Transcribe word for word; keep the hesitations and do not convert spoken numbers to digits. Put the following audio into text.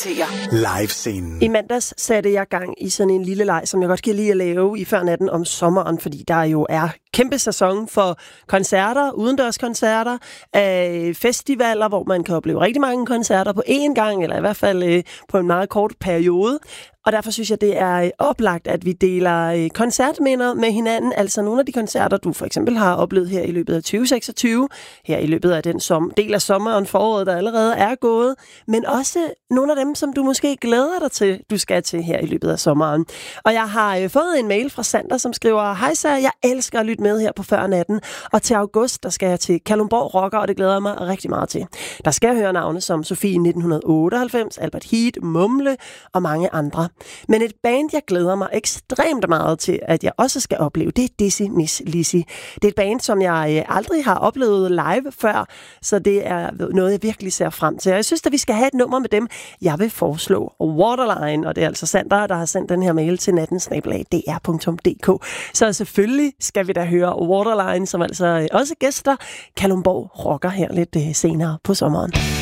Live-scenen. I mandags satte jeg gang i sådan en lille leg, som jeg godt kan lide at lave i før natten om sommeren, fordi der jo er kæmpe sæson for koncerter, udendørskoncerter, øh, festivaler, hvor man kan opleve rigtig mange koncerter på én gang, eller i hvert fald øh, på en meget kort periode. Og derfor synes jeg, det er oplagt, at vi deler koncertminder med hinanden. Altså nogle af de koncerter, du for eksempel har oplevet her i løbet af tyve seksogtyve, her i løbet af den som, del af sommeren, foråret, der allerede er gået, men også nogle af dem, som du måske glæder dig til, du skal til her i løbet af sommeren. Og jeg har fået en mail fra Sander, som skriver: Hej så, jeg elsker at lytte med her på Før Natten, og til august, der skal jeg til Kalundborg Rocker, og det glæder jeg mig rigtig meget til. Der skal jeg høre navne som Sofie nitten otteoghalvfems, Albert Heat, Mumle og mange andre. Men et band, jeg glæder mig ekstremt meget til, at jeg også skal opleve, det er Dizzy Miss Lizzy. Det er et band, som jeg aldrig har oplevet live før, så det er noget, jeg virkelig ser frem til. Og jeg synes, at vi skal have et nummer med dem. Jeg vil foreslå Waterline, og det er altså Sander, der har sendt den her mail til natten snabel-a d r punktum d k. Så selvfølgelig skal vi da høre Waterline, som altså også gæster Kalundborg Rocker her lidt senere på sommeren.